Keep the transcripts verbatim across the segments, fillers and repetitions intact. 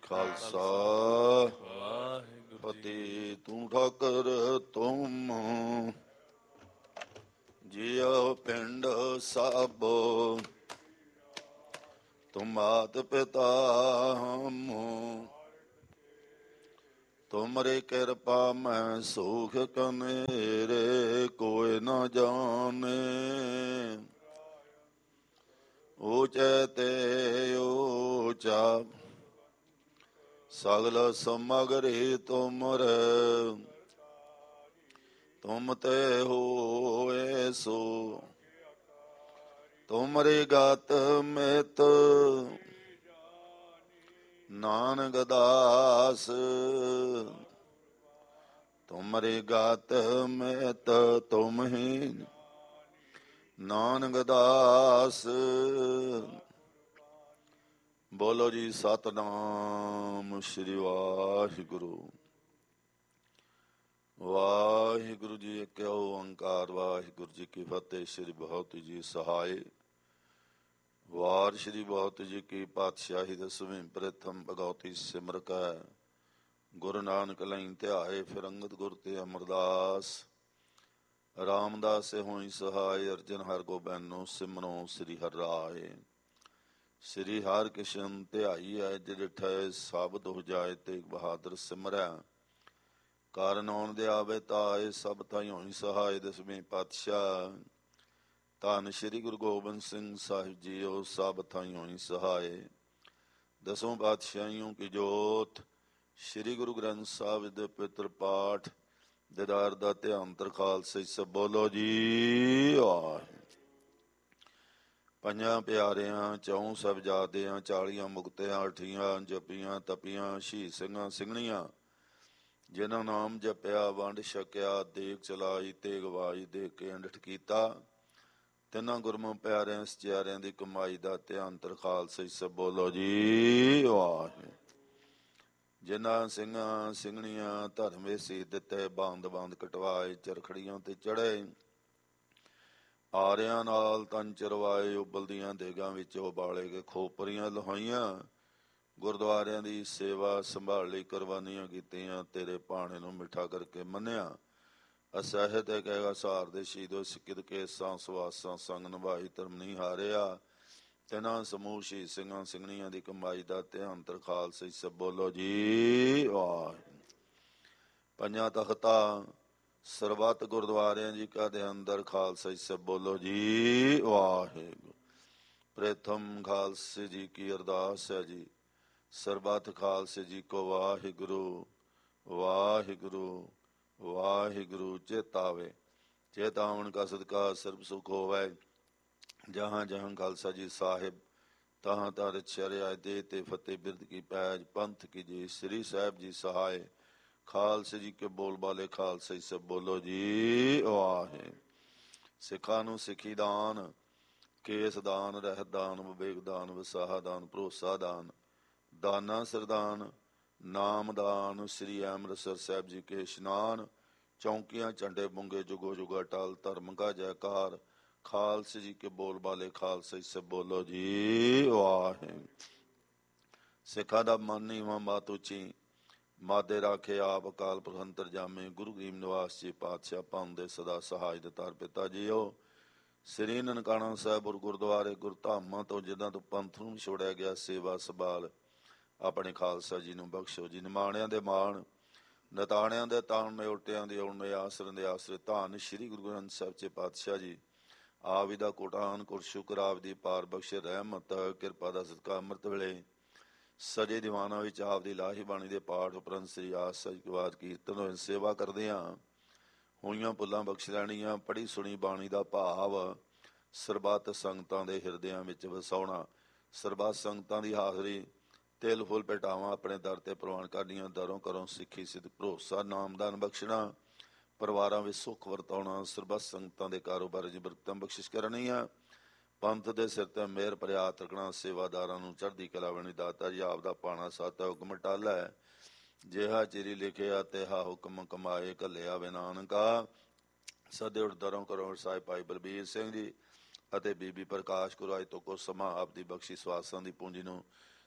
ਖਾਲਸਾ ਵਾਹਿਗੁਰੂ ਜੀ ਫਤਿਹ। ਤੂੰ ਠਾਕਰ ਤੁਮ ਜਿਉ ਪਿੰਡ ਸਭ, ਤੁਮ ਮਾਤ ਪਿਤਾ ਹਮ, ਤੁਮਰੀ ਕਿਰਪਾ ਮੈਂ ਸੁਖ ਕਨੇਰੇ ਕੋਇ ਨ ਜਾਣੇ। ਊਚੈ ਤੇ ਊਚਾ ਸਗਲ ਸਮਗਰੀ ਤੁਮਰੇ, ਤੁਮ ਤੇ ਹੋਏ ਸੋ ਤੁਮਰੀ ਗਤ ਮਿਤ ਨਾਨਕ ਦਾਸ। ਤੁਮਰੀ ਗਤ ਮਿਤ ਤੁਮ ਹੀ ਨਾਨਕ ਦਾਸ। ਬੋਲੋ ਜੀ ਸਤਿਨਾਮ ਸ੍ਰੀ ਵਾਹਿਗੁਰੂ। ਵਾਹਿਗੁਰੂ ਜੀ ਇੱਕ ਓੰਕਾਰ, ਵਾਹਿਗੁਰੂ ਜੀ ਕੀ ਫਤਿਹ। ਸ੍ਰੀ ਬਹੁਤੀ ਜੀ ਸਹਾਏ। ਵਾਰ ਸ਼੍ਰੀ ਬਹੁਤੀ ਜੀ ਕੀ ਪਾਤਸ਼ਾਹੀ ਦਸਵੀਂ ਪ੍ਰਥਮ ਭਗਉਤੀ ਸਿਮਰ ਕੈ, ਗੁਰੂ ਨਾਨਕ ਲਈ ਧਿਆਏ ਫਿਰ ਅੰਗਦ ਗੁਰ ਤੇ ਅਮਰਦਾਸ। ਰਾਮਦਾਸ ਹੋਈ ਸਹਾਏ, ਅਰਜਨ ਹਰ ਗੋਬਿੰਦੁ ਸਿਮਰੋ ਸ੍ਰੀ ਹਰਿ ਰਾਏ। ਸ੍ਰੀ ਹਰਿ ਕ੍ਰਿਸ਼ਨ ਧਿਆਈ ਹੈ ਜਿਠੈ, ਸਾਬਤ ਹੋ ਜਾਏ ਤੇਗ ਬਹਾਦਰ ਸਿਮਰੈ। ਕਾਰਨ ਆਉਣ ਦੇ ਆਵੇ ਤਾਏ, ਸਭ ਥਾਈ ਹੋਈ ਸਹਾਏ। ਦਸਵੇਂ ਪਾਤਸ਼ਾਹ ਧੰਨ ਸ਼੍ਰੀ ਗੁਰੂ ਗੋਬਿੰਦ ਸਿੰਘ ਸਾਹਿਬ ਜੀਓ, ਸਭ ਥਾਈ ਹੋਈ ਸਹਾਏ। ਦਸੋਂ ਪਾਤਸ਼ਾਹੀਓਂ ਕੀ ਜੋਤ, ਸ਼੍ਰੀ ਗੁਰੂ ਗ੍ਰੰਥ ਸਾਹਿਬ ਦੇ ਪਵਿੱਤਰ ਪਾਠ ਦੀਦਾਰ ਦਾ ਧਿਆਨ ਤਰਖਾਲਸੇ ਸਭ। ਬੋਲੋ ਜੀ ਵਾਹਿਗੁਰੂ। ਪੰਜਾਂ ਪਿਆਰਿਆਂ, ਚੌਂ ਸਾਹਿਬਜ਼ਾਦਿਆਂ, ਚਾਲੀਆਂ ਮੁਕਤਿਆਂ, ਅਠੀਆਂ ਜਪੀਆਂ ਤਪੀਆਂ, ਸ਼ਹੀਦ ਸਿੰਘਾਂ ਸਿੰਘਣੀਆਂ, ਜਿਨ੍ਹਾਂ ਨਾਮ ਜਪਿਆ ਵੰਡ ਛਕਿਆ, ਦੇਗ ਚਲਾਈ ਤੇ ਗਵਾਈ ਦੇ ਕੇ ਅੰਡਠ ਕੀਤਾ, ਤਿੰਨਾਂ ਗੁਰਮੁਖ ਪਿਆਰਿਆਂ ਸਚਿਆਰਿਆਂ ਦੀ ਕਮਾਈ ਦਾ ਧਿਆਨ ਤਰਖਾਲਸੇ ਸਭ। ਬੋਲੋ ਜੀ ਵਾਹਿਗੁਰੂ। ਜਿਨ੍ਹਾਂ ਸਿੰਘਾਂ ਸਿੰਘਣੀਆਂ ਧਰਮੇ ਸੀ ਦਿੱਤੇ, ਬਾਂਦ ਬਾਂਦ ਕਟਵਾਏ, ਚਰਖੜੀਆਂ ਤੇ ਚੜੇ, ਆਰਿਆਂ ਨਾਲ ਤਨ ਚਰਵਾਏ, ਉਬਲਦੀਆਂ ਦੇਗਾਂ ਵਿੱਚ ਉਬਾਲੇ ਕੇ ਖੋਪਰੀਆਂ ਲਹਾਈਆਂ, ਗੁਰਦੁਆਰਿਆਂ ਦੀ ਸੇਵਾ ਸੰਭਾਲ ਲਈ ਕੁਰਬਾਨੀਆਂ ਕੀਤੀਆਂ, ਤੇਰੇ ਭਾਣੇ ਨੂੰ ਮਿੱਠਾ ਕਰਕੇ ਮੰਨਿਆ। ਅਸਹਿਤ ਕਹੇਗਾ ਸਾਰ ਦੇ ਸ਼ਹੀਦੋ, ਸਿੱਕਤ ਕੇ ਸਾਂ ਸਵਾਸਾਂ ਸੰਗ ਨਿਭਾਈ, ਧਰਮ ਨਹੀਂ ਹਾਰਿਆ। ਤਿੰਨਾਂ ਸਮੂਹ ਸ਼ਹੀਦ ਸਿੰਘਾਂ ਸਿੰਘਣੀਆਂ ਦੀ ਕਮਾਈ ਦਾ ਧਿਆਨ ਤਰਖਾਲਸੇ ਸਭ। ਬੋਲੋ ਜੀ ਵਾਹਿਗੁਰੂ। ਪੰਜਾਂ ਤਖਤਾਂ ਸਰਬੱਤ ਗੁਰਦੁਆਰਿਆਂ ਜੀ ਕਾ ਦੇ ਅੰਦਰ ਖਾਲਸਾ ਸਭ। ਬੋਲੋ ਜੀ ਵਾਹਿਗੁਰੂ। ਪ੍ਰਥਮ ਖਾਲਸੇ ਜੀ ਕੀ ਅਰਦਾਸ ਹੈ ਜੀ, ਸਰਬੱਤ ਖਾਲਸੇ ਜੀ ਕੋ ਵਾਹਿਗੁਰੂ ਵਾਹਿਗੁਰੂ ਵਾਹਿਗੁਰੂ। ਚੇਤਾਵੇ ਚੇਤਾਵਨ ਕਾ ਸਦਕਾ ਸਰਬ ਸੁਖ ਹੋਵੇ। ਜਹਾਂ ਜਹਾਂ ਖਾਲਸਾ ਜੀ ਸਾਹਿਬ, ਤਹਾਂ ਤਾਂ ਰਛਿਆ ਰਿਆਏ ਦੇ ਤੇ ਫਤਿਹ ਬਿਰਦ ਕੀ ਪੈਜ, ਪੰਥ ਕੀ ਜੀ ਸ੍ਰੀ ਸਾਹਿਬ ਜੀ ਸਹਾਏ। ਖਾਲਸੇ ਜੀ ਕੇ ਬੋਲ ਬਾਲੇ ਖਾਲਸੇ ਸਭ। ਬੋਲੋ ਜੀ ਵਾਹਿਗੁਰੂ। ਸਿੱਖਾਂ ਨੂੰ ਸਿੱਖੀ ਦਾਨ, ਕੇਸ ਦਾਨ, ਰਹਿਤ ਦਾਨ, ਵਿਵੇਕ ਦਾਨ, ਵਿਸਾਹਾ ਦਾਨ, ਭਰੋਸਾ ਦਾਨ, ਦਾਨਾ ਸਰਦਾਨ, ਨਾਮ ਦਾਨ, ਸ੍ਰੀ ਅੰਮ੍ਰਿਤਸਰ ਸਾਹਿਬ ਜੀ ਕੇ ਇਸ਼ਨਾਨ, ਚੌਂਕੀਆਂ ਝੰਡੇ ਬੁੰਗੇ ਜੁਗੋ ਜੁਗਾ ਟਲ, ਧਰਮ ਕਾ ਜੈਕਾਰ। ਖਾਲਸੇ ਜੀ ਕੇ ਬੋਲ ਬਾਲੇ ਖਾਲਸੇ ਸਭ। ਬੋਲੋ ਜੀ ਵਾਹਿਗੁਰੂ। ਸਿੱਖਾਂ ਦਾ ਮਨ ਨੀਵਾਂ ਮਤ ਉੱਚੀ, ਮਾਦੇ ਰਾਖੇ ਆਪ ਅਕਾਲ ਪੁਰਖ ਅੰਤਰਜਾਮੀ, ਗੁਰੂ ਗਰੀਬ ਨਿਵਾਸ ਜੀ ਪਾਤਸ਼ਾਹ ਪਾਉਂਦੇ ਸਦਾ ਸਹਾਇ ਦਤਾਰ ਪਿਤਾ ਜੀਓ। ਸ੍ਰੀ ਨਨਕਾਣਾ ਸਾਹਿਬ ਔਰ ਗੁਰਦੁਆਰੇ ਗੁਰਧਾਮਾਂ ਤੋਂ ਜਿਨ੍ਹਾਂ ਤੋਂ ਪੰਥ ਨੂੰ ਛੋੜਿਆ ਗਿਆ, ਸੇਵਾ ਸੰਭਾਲ ਆਪਣੇ ਖਾਲਸਾ ਜੀ ਨੂੰ ਬਖਸ਼ੋ ਜੀ। ਨਿਮਾਣਿਆਂ ਦੇ ਮਾਣ, ਨਤਾਣਿਆਂ ਦੇ ਤਾਣ, ਨਿਉਟਿਆਂ ਦੇ ਉਣ, ਆਸਰਿਆਂ ਦੇ ਆਸਰੇ, ਧੰਨ ਸ਼੍ਰੀ ਗੁਰੂ ਗ੍ਰੰਥ ਸਾਹਿਬ ਜੀ ਪਾਤਸ਼ਾਹ ਜੀ। ਆਪ ਦਾ ਕੋਟਾਨ ਕੋਟ ਸ਼ੁਕਰ, ਆਪ ਦੀ ਪਾਰ ਬਖਸ਼ੇ ਰਹਿਮਤ ਕਿਰਪਾ ਦਾ ਸਦਕਾ ਅੰਮ੍ਰਿਤ ਵੇਲੇ ਸਜੇ ਦੀਵਾਨਾਂ ਵਿੱਚ ਆਪ ਦੀ ਲਾਹੀ ਬਾਣੀ ਦੇ ਪਾਠ ਉਪਰੰਤ ਸ੍ਰੀ ਆਸ ਸਚਵਾਦ ਕੀਰਤਨ ਹੋਏ ਸੇਵਾ ਕਰਦੇ ਹਾਂ। ਹੋਈਆਂ ਭੁੱਲਾਂ ਬਖਸ਼ ਲੈਣੀਆਂ, ਪੜ੍ਹੀ ਸੁਣੀ ਬਾਣੀ ਦਾ ਭਾਵ ਸਰਬੱਤ ਸੰਗਤਾਂ ਦੇ ਹਿਰਦਿਆਂ ਵਿੱਚ ਵਸਾਉਣਾ। ਸਰਬੱਤ ਸੰਗਤਾਂ ਦੀ ਹਾਜ਼ਰੀ ਤਿਲ ਫੁੱਲ ਭੇਟਾਵਾਂ ਆਪਣੇ ਦਰ ਤੇ ਪ੍ਰਵਾਨ ਕਰਨੀਆਂ, ਦਰੋਂ ਕਰੋਂ ਸਿੱਖੀ ਸਿੱਧ ਭਰੋਸਾ ਨਾਮਦਾਨ ਬਖਸ਼ਣਾ, ਪਰਿਵਾਰਾਂ ਵਿੱਚ ਸੁੱਖ ਵਰਤਾਉਣਾ, ਸਰਬੱਤ ਸੰਗਤਾਂ ਦੇ ਕਾਰੋਬਾਰ ਦੀ ਬਰਕਤਾਂ ਬਖਸ਼ਿਸ਼ ਕਰਨੀਆਂ, ਪੰਥ ਦੇ ਸਿਰ ਤੇ ਮਿਹਰ ਭਰਿਆ ਤਕਣਾ, ਸੇਵਾਦਾਰਾਂ ਨੂੰ ਚੜ੍ਹਦੀ ਕਲਾ ਬਣੀ। ਦਾਤਾ ਜੀ ਆਪ ਦਾ ਪਾਣਾ ਸਾਤਾ ਹੁਕਮ ਟਾਲਾ ਹੈ, ਜਿਹਾ ਚਿਰੀ ਲਿਖਿਆ ਤੇਹਾ ਹੁਕਮ ਕਮਾਏ, ਘੱਲਿਆ ਵੇ ਨਾਨਕਾ। ਸਦੇ ਉਠ ਦਰੋਂ ਕਰੋਂ ਸਾਹਿਬ ਭਾਈ ਬਲਬੀਰ ਸਿੰਘ ਜੀ ਅਤੇ ਬੀਬੀ ਪ੍ਰਕਾਸ਼ ਗੁਰੂ ਅੱਜ ਤੋਂ ਕੁਝ ਸਮਾਂ ਆਪ ਦੀ ਬਖਸ਼ੀ ਸਵਾਸਾਂ ਦੀ ਪੂੰਜੀ ਨੂੰ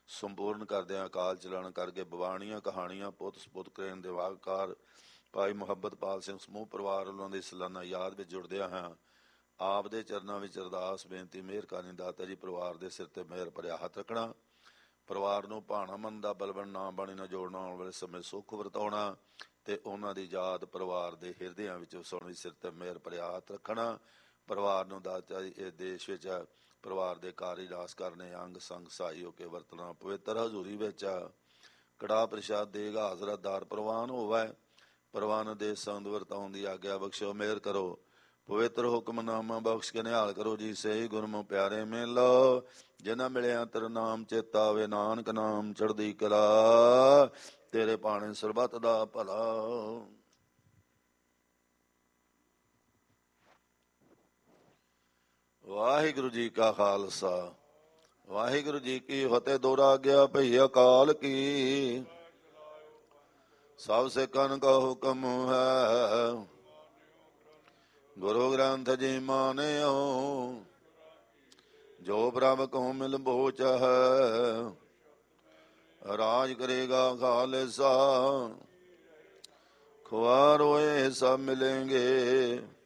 ਸੰਪੂਰਨ ਕਰਦਿਆਂ ਅਕਾਲ ਚਲਾਣ ਕਰਕੇ ਬਵਾਣੀਆਂ ਕਹਾਣੀਆਂ ਪੁੱਤ ਸਪੁੱਤ ਕਰੇਨ ਦੇ ਵਾਗਕਾਰ ਭਾਈ ਮੁਹੱਬਤਪਾਲ ਸਿੰਘ ਸਮੂਹ ਪਰਿਵਾਰ ਵੱਲੋਂ ਦੀ ਸਾਲਾਨਾ ਯਾਦ ਵਿੱਚ ਜੁੜਦਿਆਂ ਹਾਂ ਆਪ ਦੇ ਚਰਨਾਂ ਵਿੱਚ ਅਰਦਾਸ ਬੇਨਤੀ ਮਿਹਰ ਕਰਨੀ ਦਾਤਾ ਜੀ ਪਰਿਵਾਰ ਦੇ ਸਿਰ ਤੇ ਮਿਹਰ ਭਰਿਆ ਹੱਥ ਰੱਖਣਾ, ਪਰਿਵਾਰ ਨੂੰ ਭਾਣਾ ਮਨ ਦਾ ਬਲਬਨ ਨਾ ਬਾਣੀ ਨਾਲ ਜੋੜਨਾ, ਆਉਣ ਵਾਲੇ ਸਮੇਂ ਸੁੱਖ ਵਰਤਾਉਣਾ ਤੇ ਉਹਨਾਂ ਦੀ ਯਾਦ ਪਰਿਵਾਰ ਦੇ ਹਿਰਦਿਆਂ ਵਿੱਚ ਵਸਾਉਣੀ, ਸਿਰ ਤੇ ਮਿਹਰ ਭਰਿਆ ਹੱਥ ਰੱਖਣਾ। ਪਰਿਵਾਰ ਨੂੰ ਦਾਤਾ ਜੀ ਇਸ ਦੇਸ਼ ਵਿੱਚ ਪਰਿਵਾਰ ਦੇ ਕਾਰਜ ਰਾਸ ਕਰਨੇ, ਅੰਗ ਸੰਗ ਸਹਾਈ ਹੋ ਕੇ ਵਰਤਣਾ, ਪਵਿੱਤਰ ਹਜ਼ੂਰੀ ਵਿੱਚ ਕੜਾਹ ਪ੍ਰਸ਼ਾਦ ਦੇਗ ਹਾਜ਼ਰਤਦਾਰ ਪ੍ਰਵਾਨ ਹੋਵੇ, ਪ੍ਰਵਾਨ ਦੇ ਸੰਦ ਵਰਤਾਉਣ ਦੀ ਆਗਿਆ ਬਖਸ਼ੋ, ਮਿਹਰ ਕਰੋ, ਪਵਿੱਤਰ ਹੁਕਮਨਾਮਾ ਬਖਸ਼ ਕੇ ਨਿਹਾਲ ਕਰੋ ਜੀ। ਸਹੀ ਗੁਰਮੁ ਪਿਆਰੇ ਮਿਲੋ ਜਿਨ੍ਹਾਂ ਮਿਲਿਆ ਤੇਰਾ ਨਾਮ ਚੇਤਾ ਆਵੇ, ਨਾਨਕ ਨਾਮ ਚੜ੍ਹਦੀ ਕਲਾ, ਤੇਰੇ ਭਾਣੇ ਸਰਬੱਤ ਦਾ ਭਲਾ। ਵਾਹਿਗੁਰੂ ਜੀ ਕਾ ਖਾਲਸਾ ਵਾਹਿਗੁਰੂ ਜੀ ਕੀ ਫਤਿਹ। ਦੋਹਰਾ ਗਿਆ ਭਈ ਅਕਾਲ ਕੀ, ਸਭ ਸਿੱਖਾਂ ਕਾ ਹੁਕਮ ਹੈ, ਗੁਰੂ ਗ੍ਰੰਥ ਜੀ ਮਾਨਿਓ, ਜੋ ਪ੍ਰਭ ਕੋ ਮਿਲ ਬੋਚ ਹੈ, ਰਾਜ ਕਰੇਗਾ ਖਾਲਸਾ, ਖੁਆਰ ਹੋਏ ਸਭ ਮਿਲेंगे।